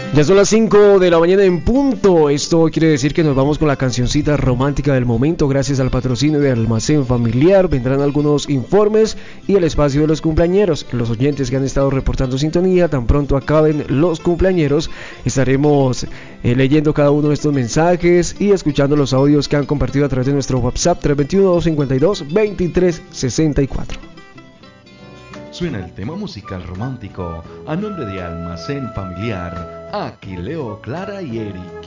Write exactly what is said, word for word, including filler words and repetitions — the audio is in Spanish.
Ya son las cinco de la mañana en punto. Esto quiere decir que nos vamos con la cancioncita romántica del momento. Gracias al patrocinio de Almacén Familiar vendrán algunos informes y el espacio de los cumpleañeros. Los oyentes que han estado reportando sintonía, tan pronto acaben los cumpleañeros, estaremos eh, leyendo cada uno de estos mensajes y escuchando los audios que han compartido a través de nuestro WhatsApp tres dos uno, dos cinco dos, dos tres seis cuatro. Suena el tema musical romántico a nombre de Almacén Familiar. Aquí Leo, Clara y Eric.